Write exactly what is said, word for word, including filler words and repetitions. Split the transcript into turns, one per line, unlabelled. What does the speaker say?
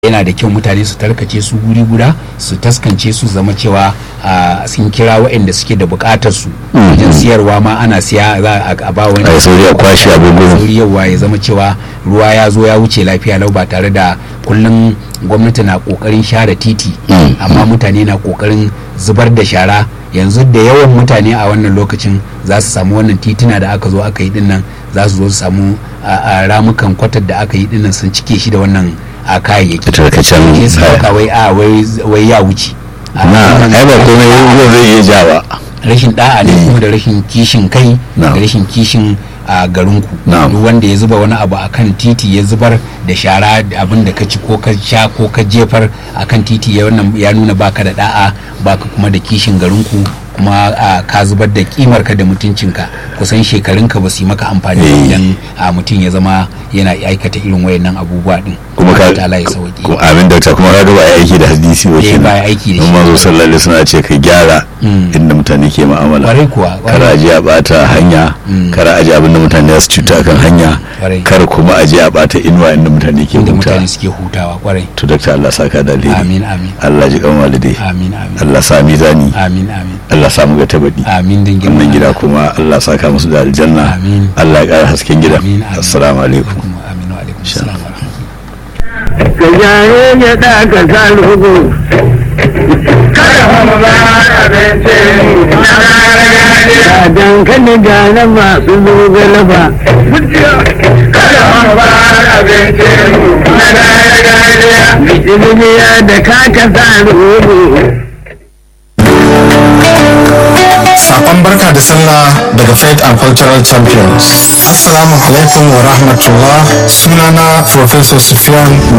yana da kyau mutane su tarkace su guri guda su taskance su zama cewa sun kira waɗanda suke da buƙatar su wajen siyarwa ma ana siya za a ba wani
a sauri a kwashe abubuwan
sauri yawa ya zama cewa ruwa ya zo ya wuce lafiya lau ba tare da kullum gwamnati na kokarin share titi amma mutane na kokarin zubar da shara. Yanzu da yawan mutane a wannan lokacin za su samu wannan tituna da aka zo aka yi dinnan za su zo su samu ramukan kwatar da aka yi dinnan sun cike shi da wannan a kayayyaki
tarkacen
ke sauka wai a wai ya wuce
na ai ba komai ruwan zai iya jawa
rashin da'a ne kuma da rashin kishin kai da rashin kishin a garinku duk wanda ya zuba wani abu akan titi ya zubar da shara abin da ka ci ko ka sha ko ka jefar akan titi ya wannan ya nuna baka da da'a baka kuma da kishin garinku kuma ka zubar da kimar ka da mutuncinka kusan shekarunka ba su yi maka amfani idan mutum ya zama yana aikata irin wayannan abubuwa din
kuma ka
ta Allah ya sauki
kuma amin da kuma ka ga ba aiki da hadisi ba
eh ba aiki da shi
amma sallallahu alaihi wasallam ce ka gyara inda mutane ke mu'amala
kwarai kuwa
kar a je a bata hanya kar a je abinda mutane su cuta akan hanya kar kuma a je a bata inuwa inda mutane ke
inda
hutawa
mutane suke hutawa kwarai
to dakta Allah saka da alheri
amin amin
Allah ji kan walidai
amin amin
Allah sa mizani
amin amin
Allah sa mu ga tabadi
amin din
wannan gida kuma Allah saka musu da aljanna
amin
Allah ya kara hasken gida assalamu alaikum
amin wa alaikum assalam wa rahmatullahi
ka jaye ya da ka salugu kada mu ba abinci na gargajiya dan kan gane masu zugalaba kada mu ba abinci na gargajiya bijimiya da kaka salugu.
Sakon barka da sallah daga Faith and Cultural Champions. Assalamu alaikum wa rahmatullah. Sunana Professor Sufyan